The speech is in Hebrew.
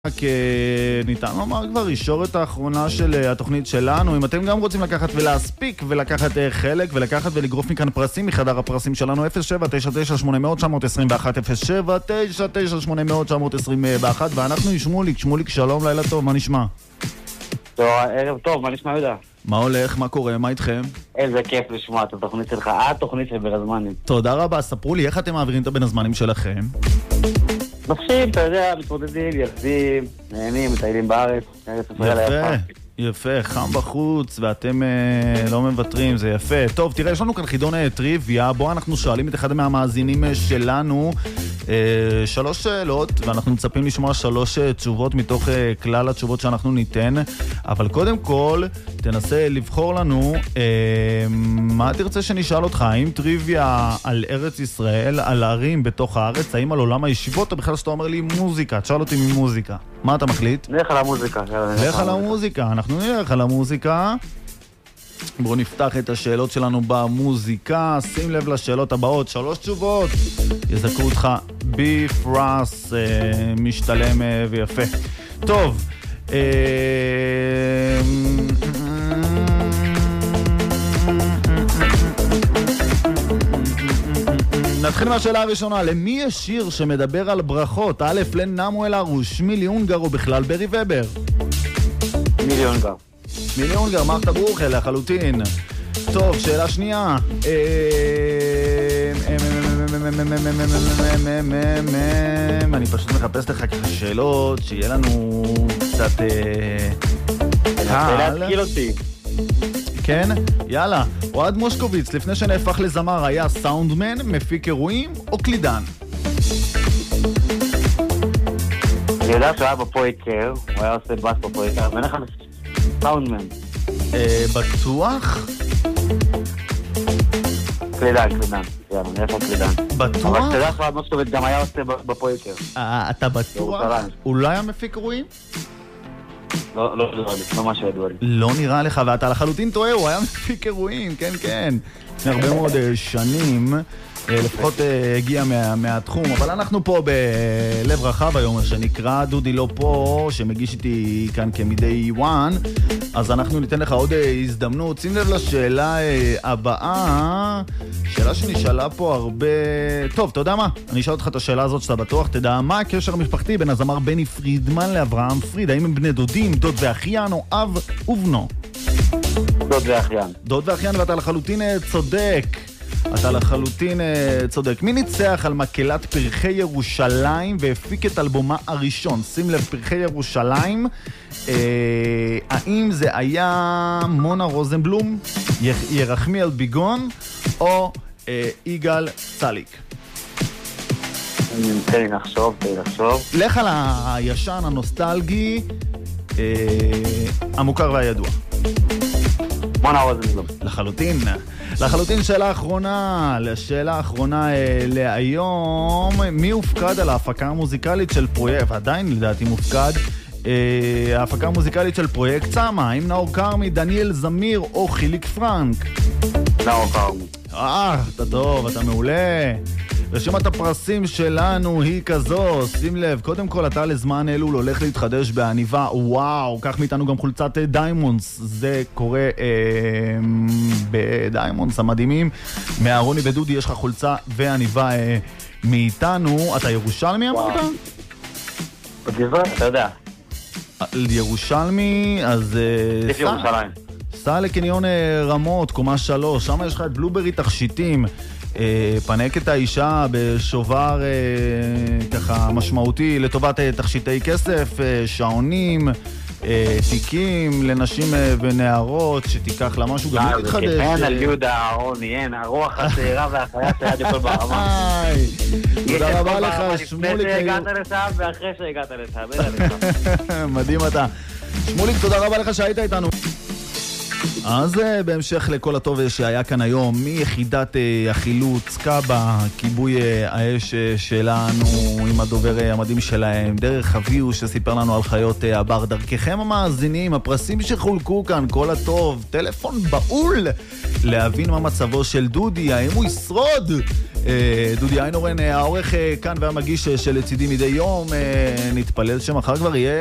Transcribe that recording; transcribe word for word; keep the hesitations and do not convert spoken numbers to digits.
רק ניתן לומר כבר ישורת האחרונה של התוכנית שלנו. אם אתם גם רוצים לקחת ולהספיק ולקחת חלק ולקחת ולגרוף מכאן פרסים מחדר הפרסים שלנו, אפס שבע תשע תשע שמונה אפס אפס תשע אחת אפס שבע תשע תשע שמונה אפס אפס תשע אחת. ואנחנו שמוליק, שמוליק שלום, לילה טוב, מה נשמע? טוב, ערב טוב, מה נשמע יהודה? מה הולך, מה קורה, מה איתכם? איזה כיף לשמוע את התוכנית שלך, התוכנית של בין הזמנים. תודה רבה, ספרו לי איך אתם מעבירים את הבין הזמנים שלכם? נפשים, אתה יודע, מתמודדים, יחדים, נהנים, מטיילים בארץ. יפה, יפה, חם בחוץ ואתם אה, לא מבטרים, זה יפה. טוב, תראה, יש לנו כאן חידון אה, טריוויה, בו אנחנו שואלים את אחד מהמאזינים אה, שלנו אה, שלוש שאלות, ואנחנו מצפים לשמוע שלוש אה, תשובות מתוך אה, כלל התשובות שאנחנו ניתן. אבל קודם כל, תנסה לבחור לנו אה, מה תרצה שנשאל אותך, האם טריוויה על ארץ ישראל, על ערים בתוך הארץ, האם על עולם הישיבות, או בכלל שאתה אומר לי מוזיקה, תשאל אותי ממוזיקה. מה אתה מחליט? נלך על המוזיקה. נלך על המוזיקה, אנחנו נלך על המוזיקה. בואו נפתח את השאלות שלנו במוזיקה, שים לב לשאלות הבאות, שלוש תשובות, יזכו אותך בפרס, אה, משתלם אה, ויפה. טוב, אה, נתחיל מהשאלה הראשונה, למי יש שיר שמדבר על ברכות? א', לנמואל הרוש, מילי אונגר או בכלל ברי ובר? מילי אונגר. מילי אונגר, מערכת הברוך, לחלוטין. טוב, שאלה שנייה. אני פשוט מחפש לך ככה שאלות, שיהיה לנו קצת קהל. להתקיל אותי. כן? יאללה. אוהד מושקוביץ, לפני שנהפך לזמר, היה סאונדמן, מפיק אירועים או קלידן? אני יודע שהוא היה בפויקר, הוא היה עושה בס בפויקר, ואין לך סאונדמן. בטוח? קלידן, קלידן. יאללה, נלך על קלידן. בטוח? אבל אתה יודע שאוהד מושקוביץ גם היה עושה בפויקר. אתה בטוח? הוא לא היה מפיק אירועים? לא, לא, לא, לא מה שידוע לי. לא נראה לך, ואתה לחלוטין טועה, הוא היה מפיק אירועים, כן, כן. לפני הרבה מאוד שנים, לפחות הגיע מה, מהתחום, אבל אנחנו פה בלב רחב היום, שנקרא דודי לא פה, שמגיש איתי כאן כמדי וואן, אז אנחנו ניתן לך עוד הזדמנות. שים לב לשאלה הבאה, שאלה שנשאלה פה הרבה... טוב, אתה יודע מה? אני אשאל אותך את השאלה הזאת שאתה בטוח, תדע מה הקשר המשפחתי בין הזמר בני פרידמן לאברהם פריד? האם הם בני דודים, דוד ואחיין או אב ובנו? דוד ואחיין. דוד ואחיין, ואתה לחלוטין צודק. אתה לחלוטין צודק. מי ניצח על מקהלת פרחי ירושלים והפיק את אלבומה הראשון? שים לב, פרחי ירושלים. אה, האם זה היה מונה רוזנבלום, ירחמיאל ביגון או אה, יגאל צליק? תן לי לחשוב, תן לי לחשוב. לך על הישן, הנוסטלגי, אה, המוכר והידוע. מונה רוזנבלום. לחלוטין. לחלוטין שאלה אחרונה, לשאלה האחרונה אה, להיום, מי הופקד על ההפקה המוזיקלית של פרויקט, עדיין לדעתי מופקד, אה, ההפקה המוזיקלית של פרויקט צמה, האם נאור קרמי, דניאל זמיר או חיליק פרנק? נאור קרמי. אה, אתה טוב, אתה מעולה. רשימת הפרסים שלנו היא כזו, שים לב, קודם כל אתה לזמן אלול הולך להתחדש בעניבה, וואו, קח מאיתנו גם חולצת דיימונדס, זה קורה אה, בדיימונדס המדהימים, מהרוני ודודי יש לך חולצה ועניבה אה, מאיתנו. אתה ירושלמי אמרת? בגזרה, אתה יודע. ירושלמי, אז... יש ירושלים. סע לקניון רמות, קומה שלוש, שם יש לך את בלוברי תכשיטים, פנק את האישה בשובר ככה משמעותי לטובת תכשיטי כסף, שעונים, תיקים לנשים ונערות, שתיקח לה משהו גם להתחדש. אין על יהודה אהרוני, אין, הרוח הצעירה והחיה שיד יכול ברמה. תודה רבה לך, שמוליק. לפני שהגעת לשם ואחרי שהגעת לשם. מדהים אתה. שמוליק, תודה רבה לך שהיית איתנו. אז בהמשך לכל הטוב שהיה כאן היום, מיחידת החילוץ, קאבה, כיבוי האש שלנו עם הדובר המדהים שלהם, דרך אביהו שסיפר לנו על חיות הבר, דרככם המאזינים, הפרסים שחולקו כאן, כל הטוב, טלפון באול, להבין מה מצבו של דודי, האם הוא ישרוד דודי איינורן, העורך כאן והמגיש של לצידי מדי יום, נתפלל שמחר כבר יהיה